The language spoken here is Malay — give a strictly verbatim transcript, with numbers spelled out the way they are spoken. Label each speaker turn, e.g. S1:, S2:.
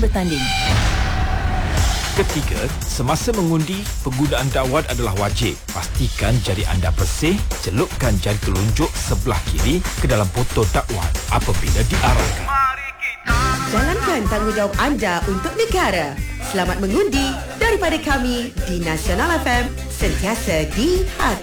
S1: bertanding.
S2: Ketiga, semasa mengundi, penggunaan dakwat adalah wajib. Pastikan jari anda bersih, celupkan jari telunjuk sebelah kiri ke dalam botol dakwat apabila diarahkan.
S3: Jalankan tanggungjawab anda untuk negara. Selamat mengundi daripada kami di Nasional F M, sentiasa di hati.